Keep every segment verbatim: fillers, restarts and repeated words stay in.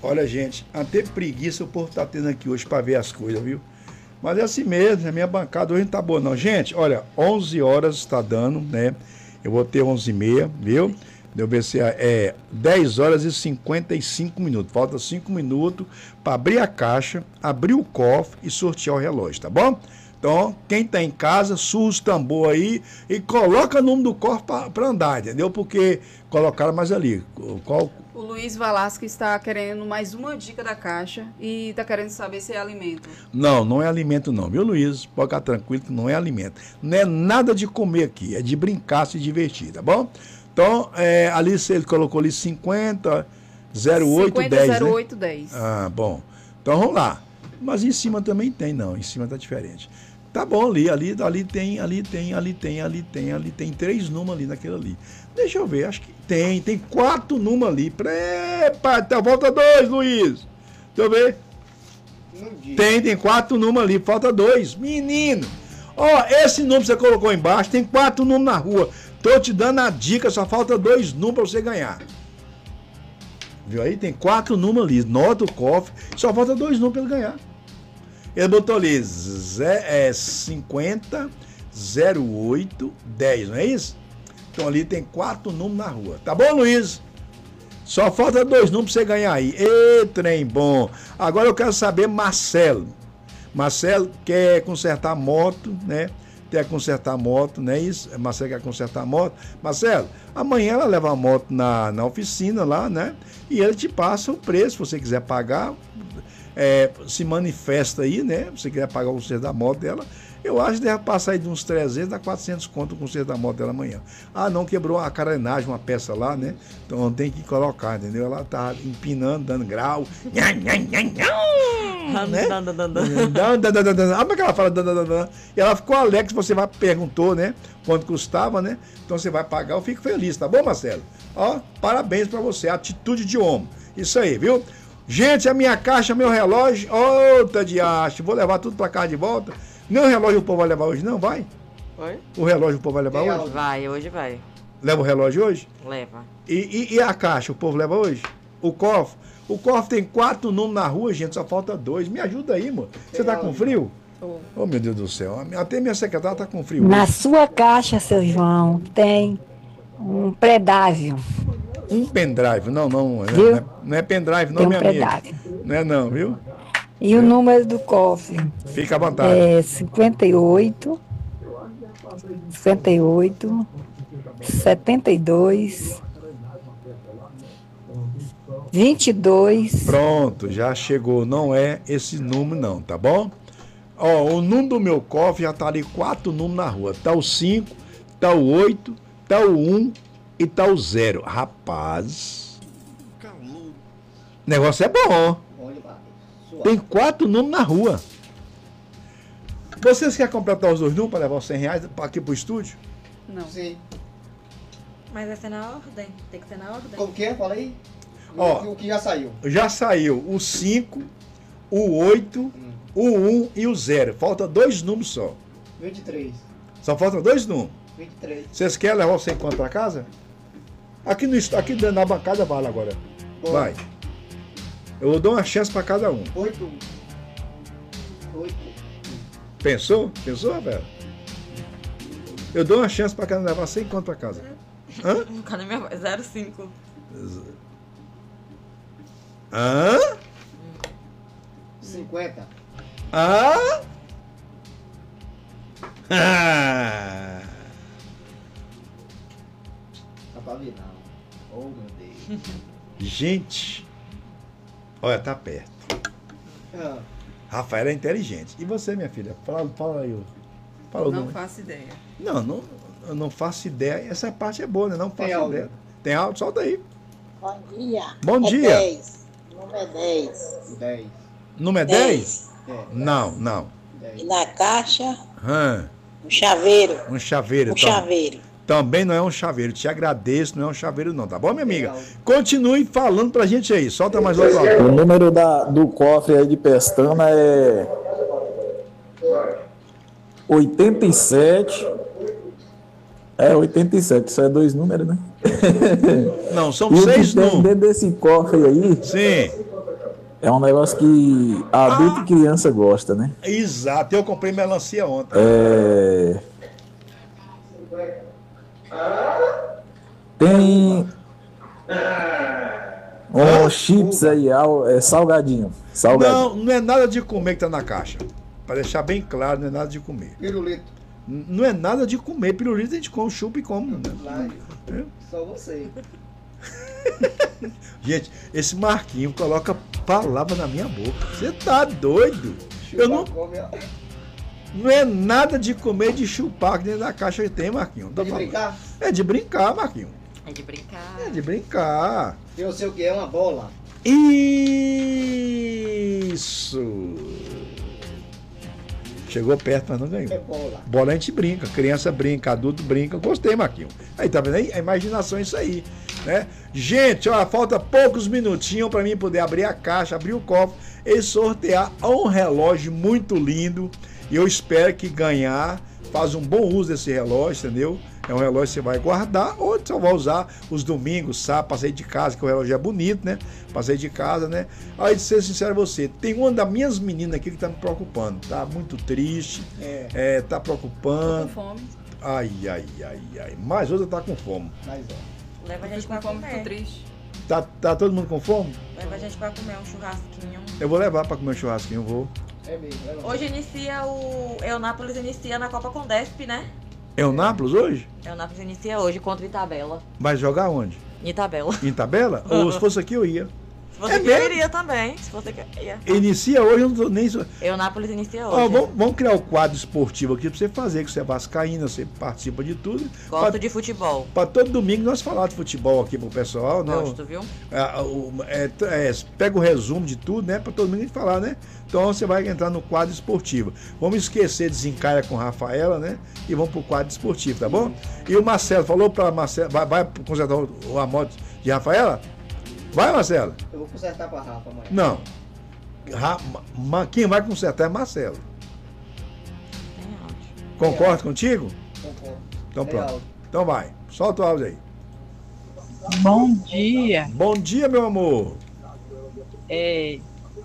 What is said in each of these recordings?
Olha, gente, até preguiça o povo tá tendo aqui hoje para ver as coisas, viu? Mas é assim mesmo, a minha bancada hoje não tá boa não. Gente, olha, onze horas está dando, né? Eu vou ter onze e meia, viu? Deu ver se é dez horas e cinquenta e cinco minutos. Falta cinco minutos para abrir a caixa, abrir o cofre e sortear o relógio, tá bom? Então, quem tá em casa, surra os tambor aí e coloca o nome do cofre para andar, entendeu? Porque colocaram mais ali. Qual... O Luiz Valasco está querendo mais uma dica da caixa e está querendo saber se é alimento. Não, não é alimento não, viu, Luiz? Pode ficar tranquilo que não é alimento. Não é nada de comer aqui, é de brincar, se divertir, tá bom? Então, é, ali ele colocou ali cinquenta, zero oito, dez, zero oito, dez. Ah, bom. Então, vamos lá. Mas em cima também tem, não. Em cima tá diferente. Tá bom ali, ali, ali tem, ali tem, ali tem, ali tem, ali tem três números ali naquele ali. Deixa eu ver, acho que tem, tem quatro números ali. Epa, tá, falta dois, Luiz. Deixa eu ver. Tem, tem quatro números ali, falta dois. Menino, ó, esse número que você colocou embaixo, tem quatro números na rua. Tô te dando a dica, só falta dois números pra você ganhar. Viu aí? Tem quatro números ali, nota o cofre, só falta dois números pra ele ganhar. Ele botou ali é, cinquenta, zero oito, dez, não é isso? Então ali tem quatro números na rua. Tá bom, Luiz? Só falta dois números pra você ganhar aí. Ê, trem bom. Agora eu quero saber, Marcelo. Marcelo quer consertar moto, né? Quer consertar moto, não é isso? Marcelo quer consertar moto. Marcelo, amanhã ela leva a moto na, na oficina lá, né? E ele te passa o preço, se você quiser pagar. É, se manifesta aí, né? Se você quiser pagar o conserto da moto dela, eu acho que deve passar aí de uns trezentos a quatrocentos conto o conserto da moto dela amanhã. Ah, não, quebrou a carenagem, uma peça lá, né? Então tem que colocar, entendeu? Ela tá empinando, dando grau. Né? Ah, como é que ela fala? E ela ficou alegre se você vai, perguntou, né? Quanto custava, né? Então você vai pagar, eu fico feliz, tá bom, Marcelo? Ó, parabéns pra você, atitude de homem. Isso aí, viu? Gente, a minha caixa, meu relógio, outra de acho, vou levar tudo pra casa de volta. Nem o relógio o povo vai levar hoje, não, vai? Oi? O relógio o povo vai levar hoje? Vai, hoje vai. Leva o relógio hoje? Leva. E, e, e a caixa, o povo leva hoje? O cofre? O cofre tem quatro números na rua, gente, só falta dois. Me ajuda aí, mano. Você tá com frio? Oh. oh, meu Deus do céu. Até minha secretária tá com frio. Na hoje. Sua caixa, seu João, tem um pedágio. Um pendrive, não, não, não é, não é pendrive, não, minha amiga. Não é não, viu? E é. O número do cofre? Fica à vontade. É cinquenta e oito, cinquenta e oito, setenta e dois, vinte e dois. Pronto, já chegou. Não é esse número não, tá bom? Ó, o número do meu cofre já tá ali, quatro números na rua. Tá o cinco, tá o oito, tá o um e tá o zero. Rapaz, o negócio é bom. Tem quatro números na rua. Vocês querem completar os dois números para levar os cem reais aqui pro estúdio? Não. Sim. Mas vai ser na ordem. Tem que ser na ordem. Como que é? Fala aí. Ó, o que já saiu? Já saiu o cinco, o oito, hum. o um e o zero. Falta dois números só. vinte e três. Só faltam dois números. vinte e três. Vocês querem levar os cem conto para casa? Aqui, no, aqui na bancada vale agora. Boa. Vai. Eu dou uma chance para cada um. Oito. Oito. Pensou? Pensou, Rafael? Eu dou uma chance para cada um levar cem conto para casa. Hã? Cadê minha voz? zero cinco. Hã? cinquenta. Hã? Ah! Tá pra ver, não. Oh, meu Deus. Gente, olha, tá perto. Ah. Rafael é inteligente. E você, minha filha? Fala, fala aí. Fala não faço ideia. Não, não, eu não faço ideia. Essa parte é boa, né? Não faço Tem ideia. Tem áudio? Solta aí. Bom dia. Bom é dia. dez. Número é dez. dez. Número é dez? dez? É. Não, não. dez. E na caixa, Hã? um chaveiro. Um chaveiro. Um tam- chaveiro. Também não é um chaveiro. Te agradeço, não é um chaveiro não, tá bom, minha amiga? Continue falando pra gente aí. Solta mais outro áudio. O número da, do cofre aí de Pestana é oitenta e sete. É, oitenta e sete. Isso é dois números, né? Não, são E o seis que tem números. dentro desse cofre aí Sim. É um negócio que adulto Ah. e criança gosta, né? Exato, eu comprei melancia ontem. É... Tem um chips aí, al- é salgadinho. Salgadinho. Não, não é nada de comer que tá na caixa. Para deixar bem claro, não é nada de comer. Pirulito. N- Não é nada de comer. Pirulito a gente come, chupa e come. Né? Lá, só você. Gente, esse Marquinho coloca palavra na minha boca. Você tá doido? Eu não, Come, ó. não é nada de comer, de chupar que dentro da caixa tem, Marquinho. Tá De falando. brincar? É de brincar, Marquinho. É de brincar. É de brincar. Eu sei o que é uma bola. Isso. Chegou perto, mas não É ganhou. bola. Bola a gente brinca, criança brinca, adulto brinca. Gostei, Marquinho. Aí, tá vendo aí? A imaginação é isso aí, né? Gente, ó, falta poucos minutinhos para mim poder abrir a caixa, abrir o cofre e sortear um relógio muito lindo. E eu espero que ganhar faz um bom uso desse relógio, entendeu? É um relógio que você vai guardar ou só vai usar os domingos, sábado, passei de casa, que o relógio é bonito, né? Passei de casa, né? Aí, de ser sincero a você, tem uma das minhas meninas aqui que tá me preocupando. Tá muito triste, É. é, tá Tô preocupando. com fome. Ai, ai, ai, ai. Mas outra tá com fome. Mas ó. Leva a Tô gente com pra fome, tô comer. triste. Tá, tá todo mundo com fome? Leva a gente pra comer um churrasquinho. Eu vou levar pra comer um churrasquinho, eu vou. É mesmo. É mesmo. Hoje inicia o... Eunápolis inicia na Copa Condesp, né? É o Nápoles hoje? Eunápolis inicia hoje contra o Itabela. Vai jogar onde? Itabela. Em tabela? Ou se fosse aqui eu ia. Se você É quer, mesmo? iria também. Se você quer, ia. Inicia hoje, eu não tô nem. Eunápolis inicia Ó, hoje. vamos, vamos criar o quadro esportivo aqui pra você fazer, que você é vascaína, você participa de tudo. Gosto pra, de futebol. pra todo domingo nós falar de futebol aqui pro pessoal, né? Gosto, viu? É, o- é, é, pega o resumo de tudo, né? Pra todo mundo a gente falar, né? Então você vai entrar no quadro esportivo. Vamos esquecer Desencaia com Rafaela, né? E vamos pro quadro esportivo, tá bom? E o Marcelo falou pra Marcelo, vai, vai consertar o- a moto de Rafaela? Vai, Marcelo? Eu vou consertar pra Rafa amanhã. Não. Ra- Ma- quem vai consertar é Marcelo. Tem áudio. Concorda contigo? Concordo. Então Tem pronto. áudio. Então vai. Solta o áudio aí. Bom dia. Bom dia, meu amor. É,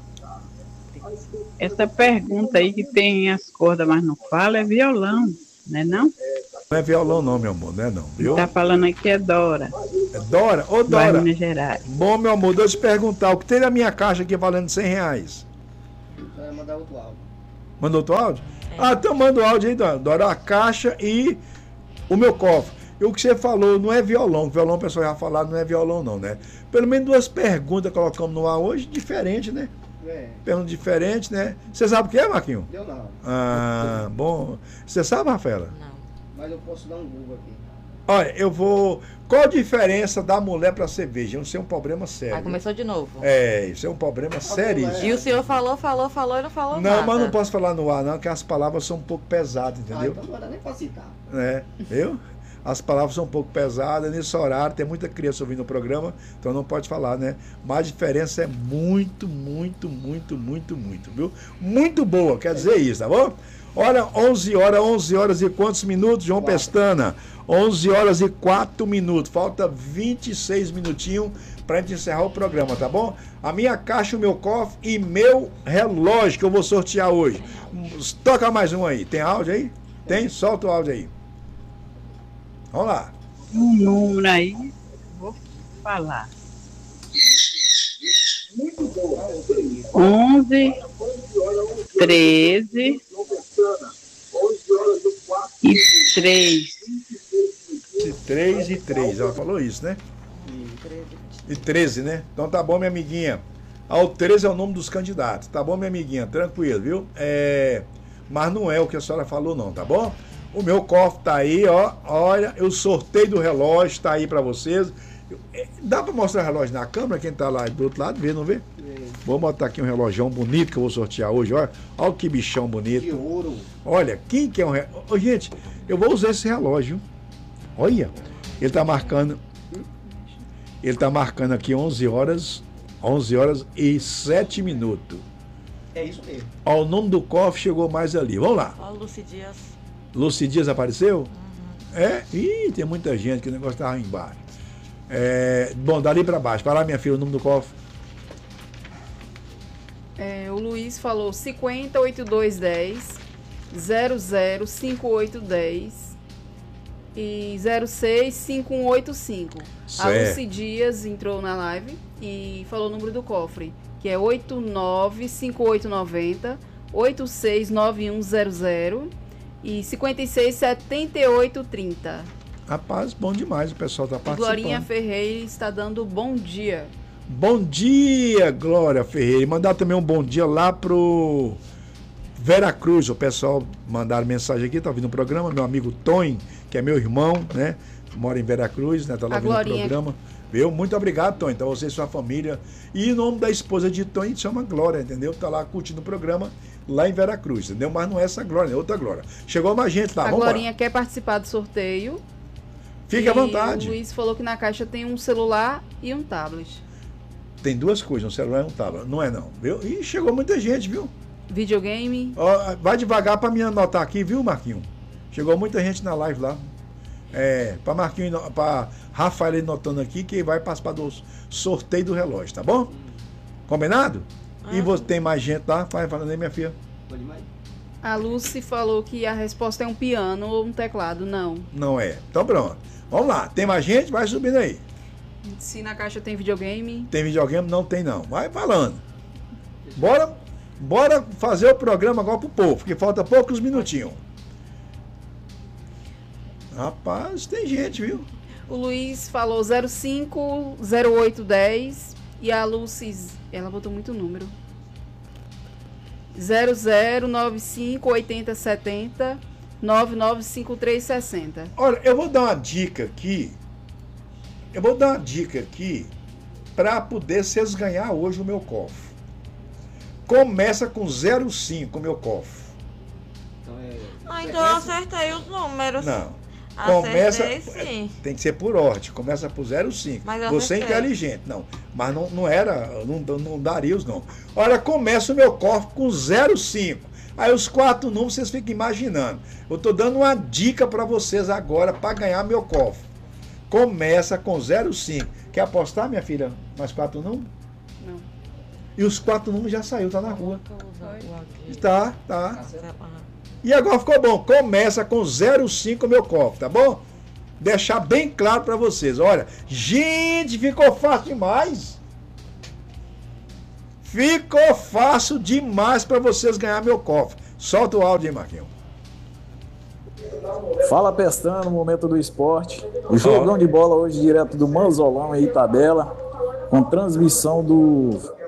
essa pergunta aí que tem as cordas, mas não fala, é violão, né não? Não é violão não, meu amor, não é não, viu? Tá falando aqui é Dora, É Dora? Ô, vai Dora. Minas Gerais. Bom, meu amor, deixa eu te perguntar. O que tem na minha caixa aqui valendo cem reais? Vai mandar outro áudio. Mandou outro áudio? Ah, então manda o áudio aí, Dora. Dora, a caixa e o meu cofre. E o que você falou não é violão. Violão, o pessoal já falar, não é violão não, né? Pelo menos duas perguntas colocamos no ar hoje, diferente, né? É. Pergunta diferente, né? Você sabe o que é, Marquinho? Deu não. Ah, bom. Você sabe, Rafaela? Não. Mas eu posso dar um Google aqui. Olha, eu vou... Qual a diferença da mulher pra cerveja? Isso é um problema sério. Aí começou de novo. É, isso é um problema sério. mulher- E o senhor falou, falou, falou e não falou Não, nada. mas não posso falar no ar, não, porque as palavras são um pouco pesadas, Ah, entendeu? então não vai dar nem pra citar. É, viu? As palavras são um pouco pesadas, nesse horário tem muita criança ouvindo o programa, então não pode falar, né? Mas a diferença é muito, muito, muito, muito, muito, viu? Muito boa, quer dizer isso, tá bom? Olha, onze horas, onze horas e quantos minutos, João Quatro. Pestana? onze horas e quatro minutos, falta vinte e seis minutinhos pra gente encerrar o programa, tá bom? A minha caixa, o meu cofre e meu relógio que eu vou sortear hoje. Toca mais um aí, tem áudio aí? Tem? Solta o áudio aí. Vamos lá. Um número aí, vou falar. Onze, treze e três. três e três, ela falou isso, né? E treze, né? Então tá bom, minha amiguinha. Ah, o treze é o nome dos candidatos. Tá bom, minha amiguinha? Tranquilo, viu? É... Mas não é o que a senhora falou, não, tá bom? O meu cofre tá aí, ó. Olha, eu sorteio do relógio, tá aí pra vocês. Eu- é, Dá pra mostrar o relógio na câmera? Quem tá lá do outro lado, vê, não vê? Vou botar aqui um relógio bonito que eu vou sortear hoje, olha. Olha que bichão De bonito. ouro. Olha, quem quer um relógio? Gente, eu vou usar esse relógio. Olha, ele tá marcando. Ele tá marcando aqui onze horas, onze horas e sete minutos. É isso mesmo. Ó, o nome do cofre chegou mais ali. Vamos lá. Ó, Luci Dias. Luci Dias apareceu? É? Ih, tem muita gente que o negócio tá aí embaixo. É, bom, dali pra baixo. Vai lá, minha filha, o nome do cofre. É, o Luiz falou cinquenta, oitenta e dois, dez, zero zero, cinquenta e oito, dez e zero seis, cinquenta e um, oitenta e cinco. A Certo. Lucy Dias entrou na live e falou o número do cofre, que é oito nove cinco oito nove zero, oito seis nove um zero zero e cinquenta e seis, setenta e oito, trinta. Rapaz, bom demais, o pessoal tá E participando. Glorinha Ferreira está dando bom dia. Bom dia, Glória Ferreira. E mandar também um bom dia lá pro Veracruz. O pessoal mandaram mensagem aqui, tá ouvindo o programa. Meu amigo Tony, que é meu irmão, né? Mora em Veracruz, né? Tá lá A ouvindo Glorinha. o programa. Viu? Muito obrigado, Tony. Então, você e sua família. E o nome da esposa de Tony se chama Glória, entendeu? Tá lá curtindo o programa lá em Veracruz, entendeu? Mas não é essa Glória, é outra Glória. Chegou mais gente lá, A vamos Glorinha lá. quer participar do sorteio. Fique à E vontade. O Luiz falou que na caixa tem um celular e um tablet. Tem duas coisas, um celular e um tablet. Não é não, viu? E chegou muita gente, viu? Videogame. Ó, vai devagar pra me anotar aqui, viu, Marquinho? Chegou muita gente na live lá. É, pra Marquinho, pra Rafael anotando aqui que vai participar do sorteio do relógio, tá bom? Combinado? E você tem mais gente lá? Vai falando aí, minha filha. Pode mais? A Lucy falou que a resposta é um piano ou um teclado. Não. Não é. Então pronto. Vamos lá. Tem mais gente? Vai subindo aí. Se na caixa tem videogame. Tem videogame? Não tem não. Vai falando. Bora, bora fazer o programa agora pro povo, que falta poucos minutinhos. Rapaz, tem gente, viu? O Luiz falou zero cinco, zero oito, dez. E a Lucy, ela botou muito número. zero zero, nove cinco, oitenta, setenta, nove nove cinco três, sessenta. Olha, eu vou dar uma dica aqui. Eu vou dar uma dica aqui para poder vocês ganhar hoje o meu cofre. Começa com zero cinco o meu cofre. Então é. Ah, então eu acertei os números. Não. Acertei, Começa. sim. Tem que ser por ordem. Começa por zero cinco. Mas eu Você é acertei. inteligente. Não. Mas não, não era. Não, não daria os não. Olha, começa o meu cofre com zero cinco. Aí os quatro números vocês ficam imaginando. Eu tô dando uma dica para vocês agora para ganhar meu cofre. Começa com zero cinco. Quer apostar, minha filha? Mais quatro números? Não. E os quatro números já saiu, tá na rua. Tá, tá. E agora ficou bom. Começa com zero cinco meu cofre, tá bom? Deixar bem claro para vocês. Olha, gente, ficou fácil demais. Ficou fácil demais para vocês ganhar meu cofre. Solta o áudio aí, Marquinhos. Fala Pestano, momento do esporte. O jogão de bola hoje direto do Manzolão em Itabela, com transmissão do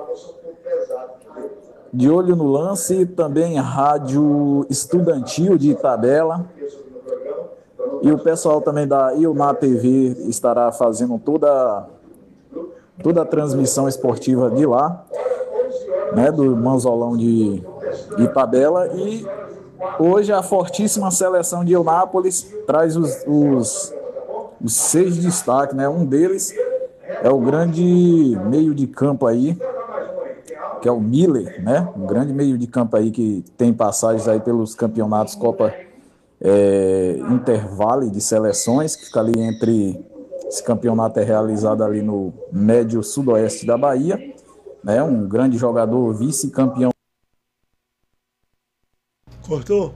De Olho no Lance, também rádio estudantil de Itabela. E o pessoal também da Ilmar T V estará fazendo toda, toda a transmissão esportiva de lá, né, do Manzolão de Itabela. E hoje a fortíssima seleção de Eunápolis traz os, os, os seis destaques, né? Um deles é o grande meio de campo aí, que é o Miller, né? Um grande meio de campo aí que tem passagens aí pelos campeonatos Copa é, Intervale de Seleções, que fica ali entre... Esse campeonato é realizado ali no médio sudoeste da Bahia, né? Um grande jogador, vice-campeão. Cortou?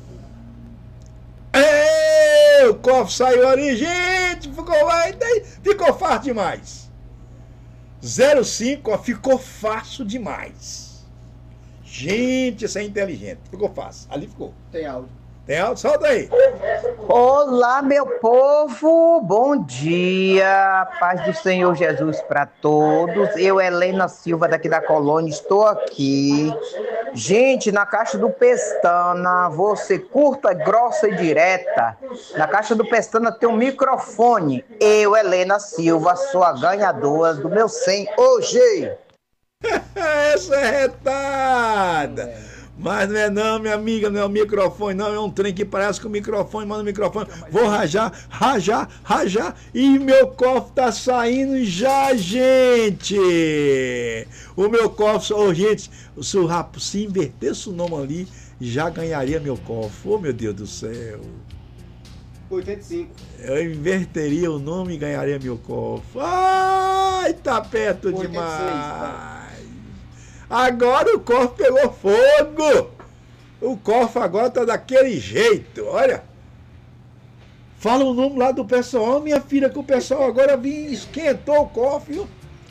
Ei, o cofre saiu ali, gente, ficou, vai, daí, ficou fácil demais. zero cinco, ó, ficou fácil demais. Gente, isso é inteligente, ficou fácil, ali ficou. Tem áudio. Tem áudio? Solta aí. Olá, meu povo, bom dia, paz do Senhor Jesus para todos. Eu, Helena Silva, daqui da Colônia, estou aqui. Gente, na caixa do Pestana, você curta, grossa e direta. Na caixa do Pestana tem um microfone. Eu, Helena Silva, sou a ganhadora do meu cem hoje. Essa é retada. Mas não é não, minha amiga, não é o microfone, não, é um trem que parece com o microfone, manda o microfone, vou rajar, rajar, rajar, e meu cofre tá saindo já, gente! O meu cofre, oh, gente, se, o rap, se invertesse o nome ali, já ganharia meu cofre, oh meu Deus do céu! oitenta e cinco. Eu inverteria o nome e ganharia meu cofre. Ai, tá perto oitenta e seis, demais! Agora o cofre pegou fogo. O cofre agora tá daquele jeito, olha. Fala o nome lá do pessoal, minha filha, que o pessoal agora vim, esquentou o cofre, viu?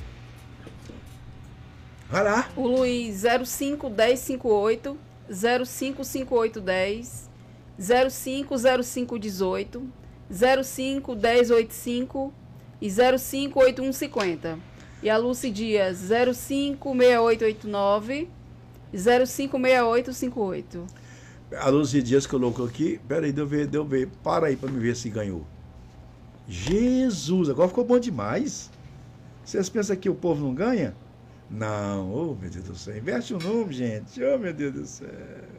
Vai lá. O Luiz, zero cinco um zero cinco oito, zero cinco cinco oito um zero, zero cinco zero cinco um oito, zero cinco um zero oito cinco e zero cinco oito um cinco zero. E a Lucy Dias, zero cinco seis oito oito nove, zero cinco seis oito cinco oito. A Lucy Dias colocou aqui. Peraí, deu ver, deu ver. Para aí pra me ver se ganhou. Jesus, agora ficou bom demais. Vocês pensam que o povo não ganha? Não, oh meu Deus do céu. Inverte o número, gente. Oh meu Deus do céu.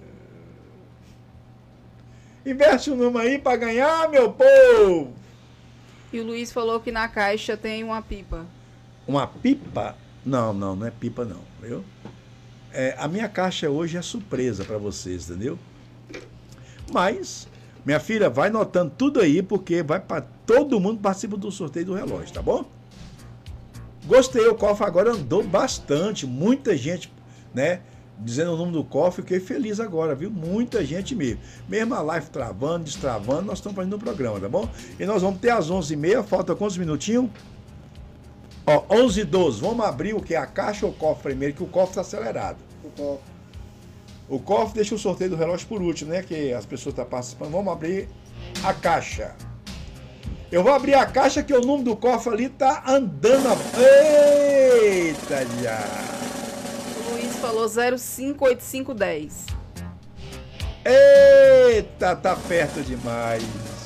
Inverte o número aí pra ganhar, meu povo. E o Luiz falou que na caixa tem uma pipa. Uma pipa? Não, não, não é pipa não, viu? É, a minha caixa hoje é surpresa para vocês, entendeu? Mas, minha filha, vai notando tudo aí, porque vai para todo mundo participa do sorteio do relógio, tá bom? Gostei, o cofre agora andou bastante, muita gente, né? Dizendo o nome do cofre, fiquei feliz agora, viu? Muita gente mesmo. Mesmo a live travando, destravando, nós estamos fazendo o programa, tá bom? E nós vamos ter às onze e meia, falta quantos minutinhos? Ó, onze e doze, vamos abrir o que? A caixa ou o cofre primeiro, que o cofre está acelerado. O cofre. O cofre deixa o sorteio do relógio por último, né? Que as pessoas estão participando. Vamos abrir a caixa. Eu vou abrir a caixa que o número do cofre ali tá andando. Eita, já. O Luiz falou zero cinco oito cinco um zero. Eita, tá perto demais.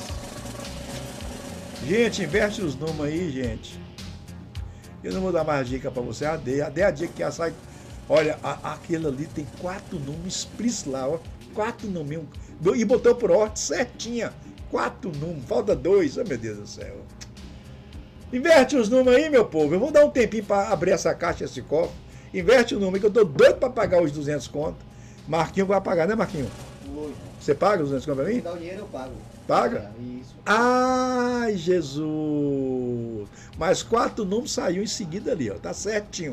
Gente, inverte os números aí, gente. Eu não vou dar mais dica pra você. A D, a D é a dica que a sai. Olha, a, aquele ali tem quatro números explícitos lá, ó. Quatro números. E botou por ordem certinha. Quatro números. Falta dois. Oh, meu Deus do céu. Inverte os números aí, meu povo. Eu vou dar um tempinho pra abrir essa caixa, esse cofre. Inverte o número, que eu tô doido pra pagar os duzentos conto. Marquinho vai pagar, né, Marquinho? Oi. Você paga os duzentos conto pra mim? Se dá o dinheiro, eu pago. Paga? É, isso. Ai, Jesus. Mas quatro números saiu em seguida ali, ó. Tá certinho.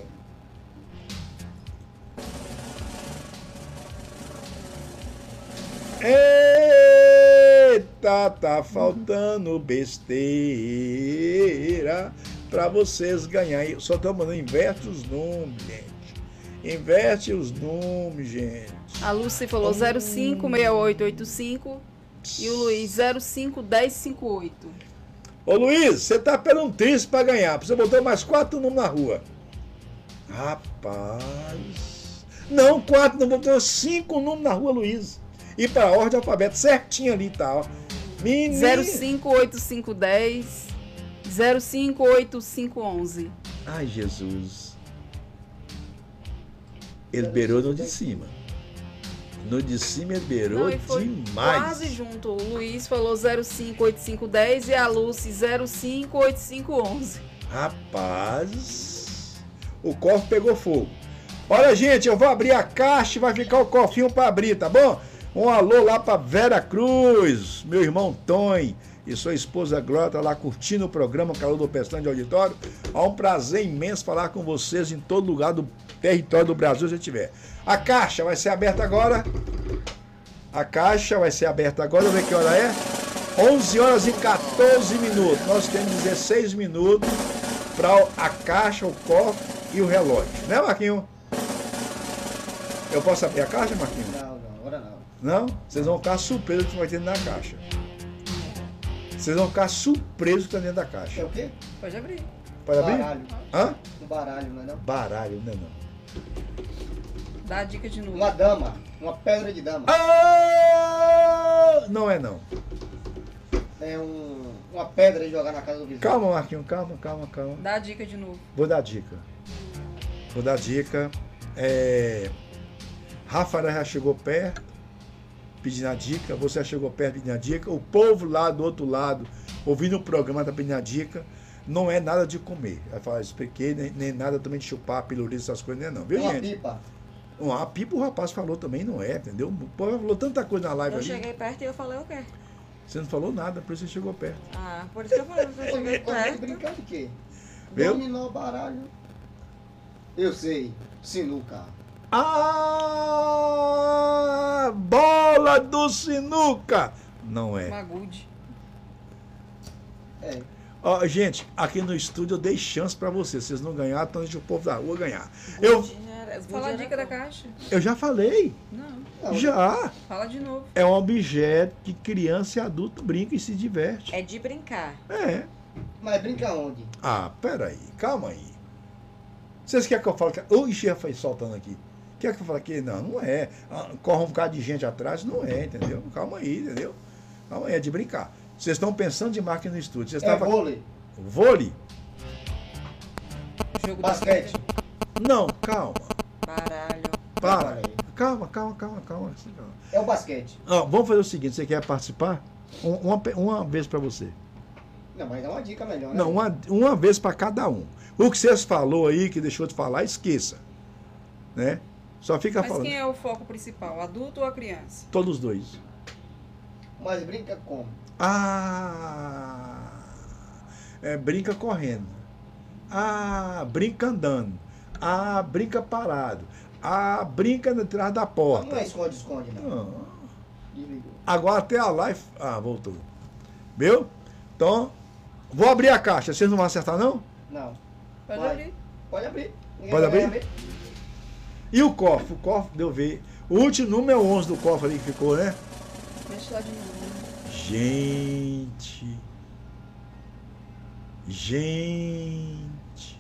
Eita, tá faltando besteira pra vocês ganharem. Só tô mandando, inverte os números, gente. Inverte os números, gente. A Lucy falou zero cinco seis oito oito cinco e o Luiz zero cinco um zero cinco oito. Ô Luiz, você tá pelo um triste pra ganhar. Você botou mais quatro números na rua. Rapaz. Não, quatro, não botou cinco números na rua, Luiz. E pra ordem alfabeto certinho ali, tá, ó. Menino. zero cinco oito cinco um zero, zero cinco oito cinco um um. Ai, Jesus. Ele beirou no de cima. No de cima ele beirou Não, e foi demais. quase junto. O Luiz falou zero cinco oito cinco um zero e a Lucy zero cinco oito cinco um um. Rapaz, o cofre pegou fogo. Olha, gente, eu vou abrir a caixa e vai ficar o cofrinho para abrir, tá bom? Um alô lá para Vera Cruz, meu irmão Tom e sua esposa Glória tá lá curtindo o programa Calor do Pestão de Auditório. É um prazer imenso falar com vocês em todo lugar do território do Brasil, se tiver. A caixa vai ser aberta agora. A caixa vai ser aberta agora. Vamos ver que hora é. onze horas e quatorze minutos. Nós temos dezesseis minutos para a caixa, o cofre e o relógio. Né, Marquinho? Eu posso abrir a caixa, Marquinho? Não, não, agora não. Não? Vocês vão ficar surpresos com o que vai ter dentro da caixa. Vocês vão ficar surpresos com o que está dentro da caixa. É o quê? Pode abrir. Pode abrir? Baralho. Hã? Um baralho, não é não? Baralho, não é não. Dá a dica de novo. Uma dama. Uma pedra de dama. Ah, não é não. É um, uma pedra de jogar na casa do vizinho. Calma, Marquinhos, calma, calma, calma. Dá a dica de novo. Vou dar dica. Vou dar dica. É... Rafael já chegou perto, pedindo a dica. Você já chegou perto pedindo a dica. O povo lá do outro lado, ouvindo o programa, tá pedindo a dica. Não é nada de comer. Eu falo, expliquei, nem, nem nada também de chupar, piluriza, essas coisas, não é não. Viu, Uma gente? pipa. Uma pipa o rapaz falou também, não é, entendeu? O povo falou tanta coisa na live Eu ali. cheguei perto e eu falei o quê? Você não falou nada, por isso você chegou perto. Ah, por isso que eu falei, eu cheguei Pode perto. brincar de quê? Viu? Dominou baralho. Eu sei. Sinuca. Ah, bola do sinuca. Não é. Magude. É. Ó, gente, aqui no estúdio eu dei chance pra vocês. Vocês não ganharam, então deixa o povo da rua ganhar. Eu, Fala a dica da caixa. eu já falei. Não. Já. Fala de novo. É um objeto que criança e adulto brincam e se diverte. É de brincar. É. Mas brinca onde? Ah, peraí, calma aí. Vocês querem que eu fale que. Ui, já foi soltando aqui. Quer que eu fale que não, não é. Ah, corre um bocado de gente atrás, não é, entendeu? Calma aí, entendeu? Calma aí, é de brincar. Vocês estão pensando de máquina no estúdio. Vocês É estavam- vôlei. Vôlei? Jogo Basquete. Não, calma. Baralho. Para. Peraí. Calma, calma, calma, calma. assim, calma. É o basquete. Ó, vamos fazer o seguinte: você quer participar? Um- Uma, pe- uma vez para você. Não, mas dá uma dica melhor, né? Não, uma, uma vez para cada um. O que vocês falou aí, que deixou de falar, esqueça. Né? Só fica Mas falando. quem é o foco principal? Adulto ou a criança? Todos os dois. Mas brinca como? Ah, é, brinca correndo. Ah, brinca andando. Ah, brinca parado. Ah, brinca atrás da Não porta. é esconde-esconde, não. Ah, Desligou. agora até a live. Ah, voltou. Viu? Então, vou abrir a caixa. Vocês não vão acertar, não? Não. Pode Vai. abrir. Pode abrir. Ninguém Pode vai abrir? E o cofre? O cofre, deu ver. O último número é o onze do cofre ali que ficou, né? Mexe lá de novo. Gente. Gente.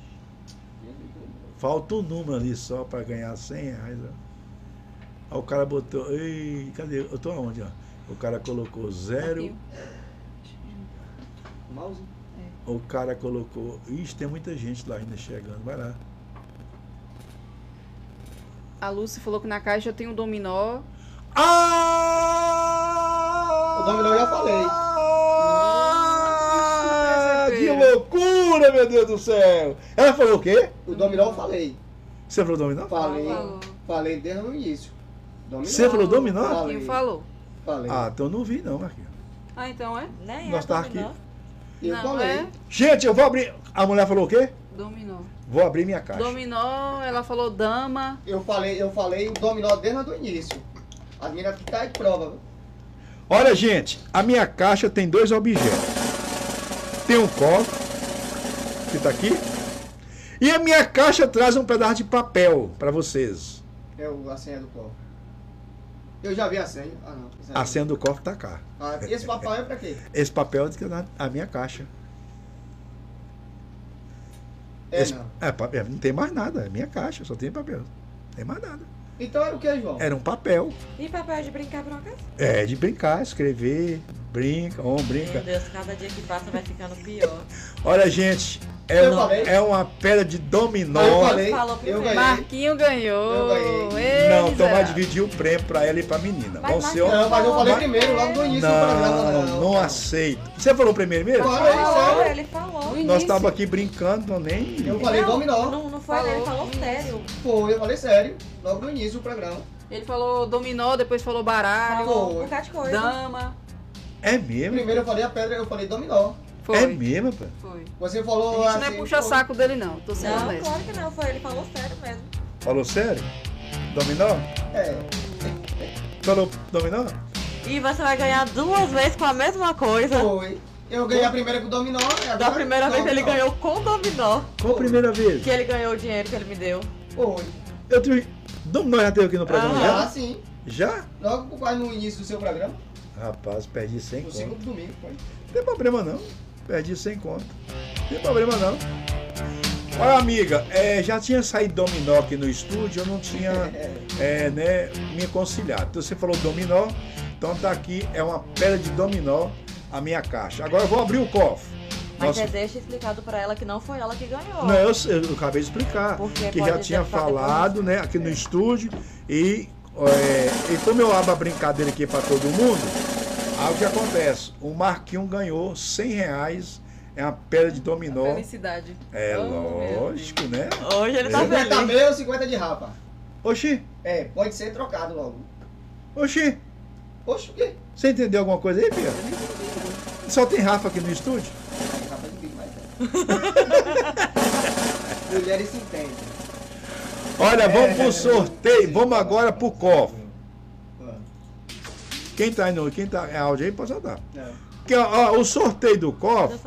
Falta um número ali só para ganhar cem reais. Ó. Aí o cara botou. Ei, cadê? Eu tô aonde? Ó? O cara colocou zero. Aqui. Mouse? O cara colocou. Ixi, tem muita gente lá ainda chegando. Vai lá. A Lúcia falou que na caixa tem um dominó. Ah! O dominó eu já falei. Ah, que perceberam. loucura, meu Deus do céu! Ela falou o quê? O dominó eu falei. Você falou dominó? Falei. Falou. Falei desde o início. Dominó. Você falou dominó? Marquinho falou. Falei. Ah, então eu não vi não, Marquinhos. Ah, então é? Nem Nós é tá dominó. aqui. Eu Não falei. é? Gente, eu vou abrir. A mulher falou o quê? Dominó. Vou abrir minha caixa. Dominó, ela falou dama. Eu falei, eu falei o dominó desde o início. As meninas que tá em prova. viu? Olha, gente, a minha caixa tem dois objetos. Tem um copo, que tá aqui. E a minha caixa traz um pedaço de papel para vocês. É o, a senha do cofre. Eu já vi a senha. Ah, não. A senha do cofre tá cá. Ah, esse papel é pra quê? Esse papel é que tá na minha caixa. É, Esse- não. é, papel, não tem mais nada, é minha caixa, só tem papel. Não tem mais nada. Então era o que, João? Era um papel. E papel de brincar por acaso? É de brincar, escrever, brinca, um brinca. Meu Deus, cada dia que passa vai ficando pior. Olha, gente, é, Eu uma, falei. é uma pedra de dominó. Eu falei, falou eu primeiro. ganhei. Marquinho ganhou. Eu ganhei. Ei, Não, então vai miserável. dividir o prêmio pra ela e pra menina. Mas Vão ser o- Não, mas eu falei Mas- primeiro, logo no início do programa. Não, não aceito. Você falou primeiro mesmo? Falei, Falou, sério. ele falou. No Nós início. estávamos aqui brincando, não nem. Eu falei Não, dominó. Não, não foi, Falou. ele falou sério. Foi, eu falei sério. Logo no início do programa. Ele falou dominó, depois falou baralho, Falou Foi. um bocado de coisa. dama. É mesmo? Primeiro eu falei a pedra, eu falei dominó. Foi. É mesmo, pô. Foi. Você A falou gente não é assim, puxa-saco dele, não. Tô sendo Não, honesto. claro que não, foi, ele falou sério mesmo. Falou sério? Dominó? É. Falou dominó? E você vai ganhar duas vezes com a mesma coisa. Foi. Eu ganhei a primeira com dominó. e Da agora primeira vez ele dominó. ganhou com dominó. Qual a primeira vez? Que ele ganhou o dinheiro que ele me deu. Foi. Eu tive... Dominó já teve aqui no programa Ah, já? sim. Já? Logo quase no início do seu programa. Rapaz, perdi cem No conto. segundo domingo, foi. Não tem problema não. Perdi sem conto. Não tem problema não. Olha, amiga, é, já tinha saído dominó aqui no estúdio, eu não tinha é, né, me conciliado. Então você falou dominó, então tá aqui, é uma pedra de dominó a minha caixa. Agora eu vou abrir o cofre. Mas Nossa, você deixa explicado pra ela que não foi ela que ganhou. não, eu, eu acabei de explicar. Porque Que pode já tinha ficar falado, né, aqui no estúdio. E, é, e como eu abro a brincadeira aqui para todo mundo, aí o que acontece? O Marquinho ganhou cem reais, é uma pedra de dominó. Felicidade. É Oh, meu lógico, né? Hoje ele tá cinquenta feliz. meu, cinquenta de Rafa. Oxi, É, pode ser trocado logo. oxi, Poxa, o quê? você entendeu alguma coisa aí, Pia? Só tem Rafa aqui no estúdio? Rafa de bico mais velho. Mulheres se entendem. Olha, vamos pro sorteio. Vamos agora pro cofre. Quem tá indo? Quem tá? É áudio aí? Pode soltar. Que, ó, o sorteio do cofre.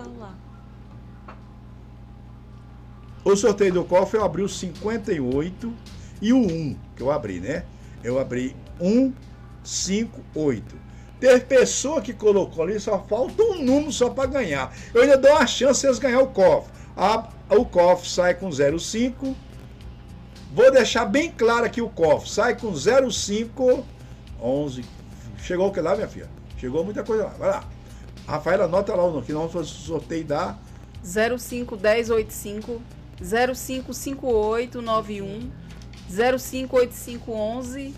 O sorteio do cofre eu abri o cinquenta e oito e o um, que eu abri, né? Eu abri um, cinco, oito. Teve pessoa que colocou ali, só falta um número só para ganhar. Eu ainda dou uma chance de vocês ganhar o cofre. A, o cofre sai com zero cinco. Vou deixar bem claro aqui o cofre. Sai com zero cinco, onze. Chegou o que lá, minha filha? Chegou muita coisa lá. Vai lá. Rafaela, anota lá o nome, que nós vamos fazer o sorteio da... zero cinco um zero oito cinco, zero cinco cinco oito nove um, zero cinco oito cinco um um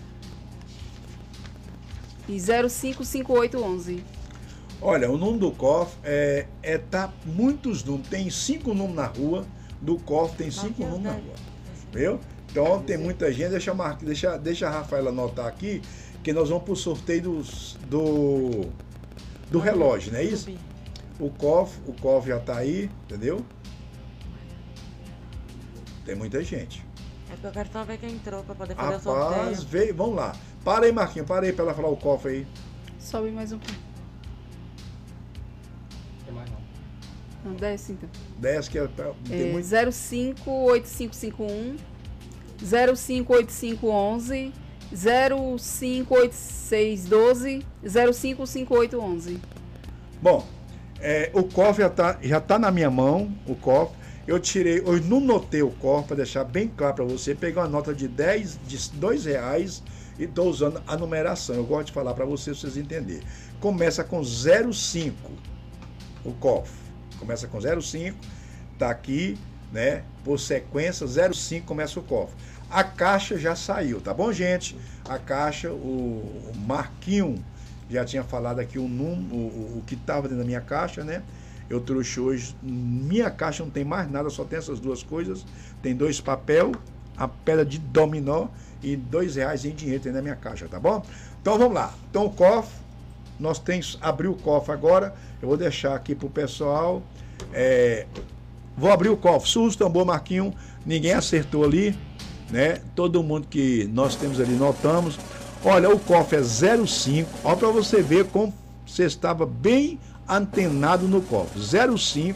e zero cinco cinco oito um um. Olha, o número do cofre é, é tá muitos números. Tem cinco números na rua. Do cofre tem cinco números na rua. Viu? Então tem muita gente. Deixa, eu mar... deixa, deixa a Rafaela anotar aqui que nós vamos para o sorteio dos, do, do relógio, não é isso? O cofre, o cofre já está aí, entendeu? Tem muita gente. É porque eu quero só ver quem entrou para poder fazer Rapaz, o sorteio. veio, vamos lá. Para aí, Marquinhos, para aí para ela falar o cofre aí. Sobe mais um pouco. Tem mais não. Não, desce então. Desce que é, tem É, muito... zero cinco oito cinco cinco um, zero cinco oito cinco um um, zero cinco oito seis um dois, zero cinco cinco oito um um. Bom, é, o cofre já está já tá na minha mão, o cofre. Eu tirei, eu não notei o cofre para deixar bem claro para você. Peguei uma nota de dez, de dois reais e estou usando a numeração. Eu gosto de falar para vocês, pra vocês entenderem. Começa com zero cinco o cofre. Começa com zero cinco, tá aqui, né? Por sequência, zero cinco começa o cofre. A caixa já saiu, tá bom, gente? A caixa, o, o Marquinho já tinha falado aqui o número, o, o que estava dentro da minha caixa, né? Eu trouxe hoje, minha caixa não tem mais nada, só tem essas duas coisas. Tem dois papel, a pedra de dominó e dois reais em dinheiro tem na minha caixa, tá bom? Então vamos lá. Então o cofre, nós temos, abrir o cofre agora. Eu vou deixar aqui pro pessoal. É, vou abrir o cofre. Surra o tambor, Marquinho. Ninguém acertou ali, né? Todo mundo que nós temos ali notamos. Olha, o cofre é zero cinco. Olha para você ver como você estava bem antenado no cofre. zero cinco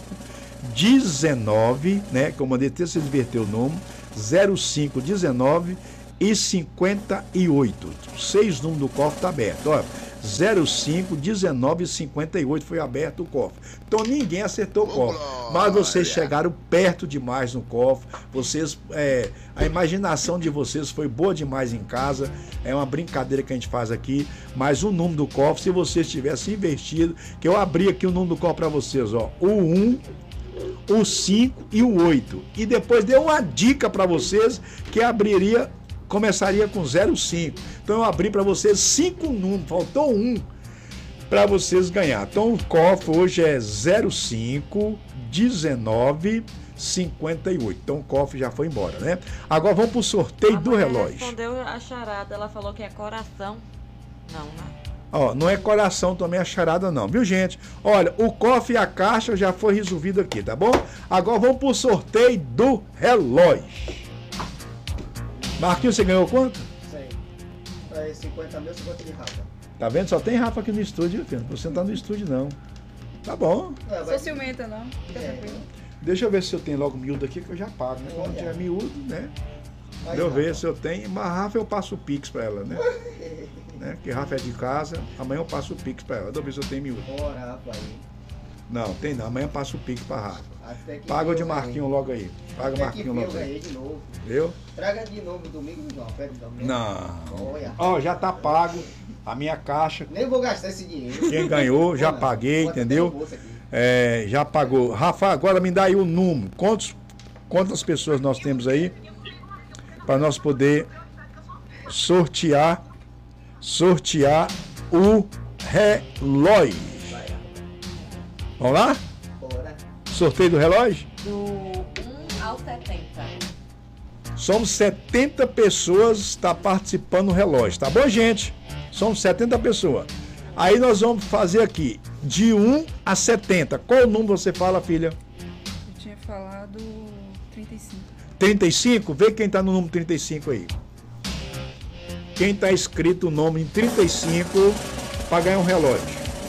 dezenove, né? Que eu mandei até se inverter o número. zero cinco dezenove e cinquenta e oito. Seis números do cofre tá aberto. Olha, zero cinco dezenove e cinquenta e oito foi aberto o cofre. Então ninguém acertou o cofre. Mas vocês chegaram perto demais no cofre. Vocês, é, a imaginação de vocês foi boa demais em casa. É uma brincadeira que a gente faz aqui. Mas o número do cofre, se vocês tivessem investido, que eu abri aqui o número do cofre para vocês, ó, o um, o cinco e o oito. E depois deu uma dica para vocês que abriria, começaria com zero cinco. Então eu abri para vocês cinco números, faltou um para vocês ganhar. Então o cofre hoje é zero cinco dezenove cinquenta e oito. Então o cofre já foi embora, né? Agora vamos pro sorteio A do mulher relógio. respondeu a charada, ela falou que é coração. Não, né? Ó, não é coração também a charada não, viu, gente? Olha, o cofre e a caixa já foi resolvido aqui, tá bom? Agora vamos pro sorteio do relógio. Marquinhos, você ganhou quanto? cem. É cinquenta mil, cinquenta de Rafa. Tá vendo? Só tem Rafa aqui no estúdio, filho. Você não tá no estúdio, não. Tá bom. É, Sou vai... ciumenta, não. Fica É. tranquilo. Deixa eu ver se eu tenho logo miúdo aqui, que eu já pago, né? Quando Olha. tiver miúdo, né? Vai, Deixa eu ver Rafa. se eu tenho. Mas Rafa eu passo o Pix pra ela, né? né? Porque Rafa é de casa, amanhã eu passo o Pix pra ela. Deixa eu ver se eu tenho miúdo. Bora, Rafa aí. Não, tem não. Amanhã eu passo o Pix pra Rafa. Até que Paga o de eu ganhei. Marquinho logo aí. Paga o Até Marquinho que eu logo aí. ganhei de novo. Viu? Traga de novo domingo, João. Pede domingo. Não. Olha. Ó, já tá pago a minha caixa. Nem vou gastar esse dinheiro. Quem ganhou, já Olha, paguei, bota entendeu? até no bolso aqui. É, já pagou. Rafa, agora me dá aí o número. Quantos, quantas pessoas nós temos aí? Para nós poder sortear, sortear o relógio. Vamos lá? Bora. Sorteio do relógio? Do um ao setenta. Somos setenta pessoas que está participando do relógio, tá bom, gente? Somos setenta pessoas. Aí nós vamos fazer aqui de um a setenta. Qual número você fala, filha? Eu tinha falado trinta e cinco. trinta e cinco? Vê quem tá no número trinta e cinco aí. Quem tá escrito o nome em trinta e cinco para ganhar um relógio?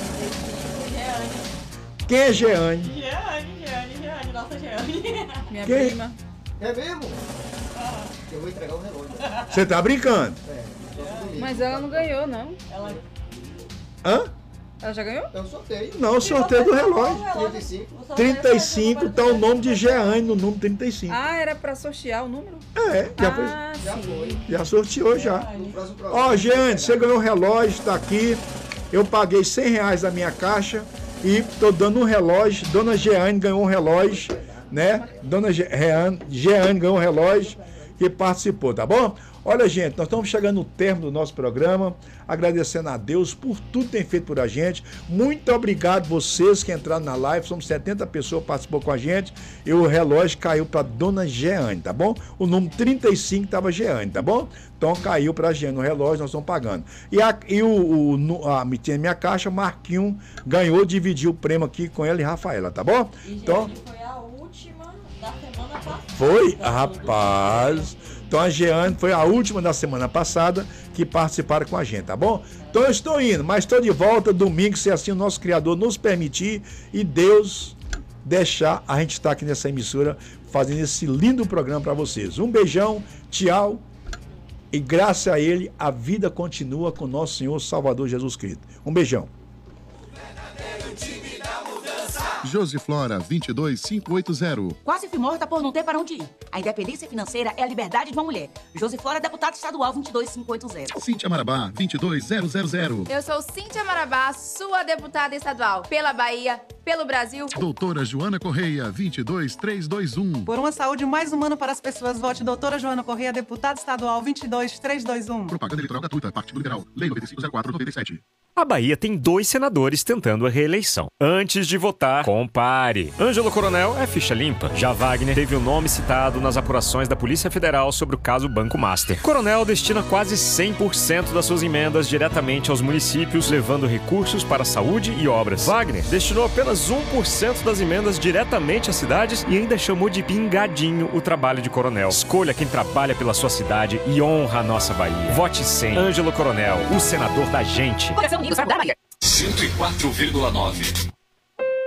Quem é Jeane? Jeane, Jeane, Jeane, nossa Jeane. Minha Quem? prima. É mesmo? Eu vou entregar o relógio. Você tá brincando? É, Mas ela não ganhou, não. Ela... Hã? Ela já ganhou? Eu sorteio. Não, o sorteio do relógio. trinta e cinco. trinta e cinco tá o nome de Jeane no número trinta e cinco. Ah, era pra sortear o número? É, já, foi, Ah, Já sim. foi. já sorteou já. No próximo programa. Ó, Jeane, você ganhou o relógio, tá aqui. Eu paguei cem reais da minha caixa e tô dando um relógio. Dona Jeane ganhou um relógio, né? Dona Jeane, Jeane ganhou um relógio e participou, tá bom? Olha, gente, nós estamos chegando no termo do nosso programa, agradecendo a Deus por tudo que tem feito por a gente. Muito obrigado vocês que entraram na live, somos setenta pessoas que participou com a gente e o relógio caiu para Dona Jeane, tá bom? O número trinta e cinco estava Jeane, tá bom? Então caiu para a Jeane o relógio, nós estamos pagando. E, a, e o, o a, a minha caixa, Marquinho ganhou, dividiu o prêmio aqui com ela e Rafaela, tá bom? E Então, foi a última da semana passada. foi, rapaz. Então a Jeane foi a última da semana passada que participaram com a gente, tá bom? Então eu estou indo, mas estou de volta domingo, se assim o nosso Criador nos permitir e Deus deixar a gente estar aqui nessa emissora fazendo esse lindo programa para vocês. Um beijão, tchau e graças a Ele a vida continua com nosso Senhor Salvador Jesus Cristo. Um beijão. Josiflora vinte e dois mil quinhentos e oitenta. Quase fui morta por não ter para onde ir. A independência financeira é a liberdade de uma mulher. Josiflora, deputada estadual vinte e dois mil quinhentos e oitenta. Cíntia Marabá vinte e dois mil. Eu sou Cíntia Marabá, sua deputada estadual. Pela Bahia, pelo Brasil. Doutora Joana Correia vinte e dois mil trezentos e vinte e um. Por uma saúde mais humana para as pessoas, vote Doutora Joana Correia, deputada estadual vinte e dois mil trezentos e vinte e um. Propaganda eleitoral gratuita, Partido Liberal, Lei nove cinco zero quatro noventa e sete. A Bahia tem dois senadores tentando a reeleição. Antes de votar, compare. Ângelo Coronel é ficha limpa. Já Wagner teve o nome citado nas apurações da Polícia Federal sobre o caso Banco Master. Coronel destina quase cem por cento das suas emendas diretamente aos municípios, levando recursos para saúde e obras. Wagner destinou apenas um por cento das emendas diretamente às cidades e ainda chamou de pingadinho o trabalho de Coronel. Escolha quem trabalha pela sua cidade e honra a nossa Bahia. Vote cem. Ângelo Coronel, o senador da gente. Unidos para Bahia. cento e quatro vírgula nove.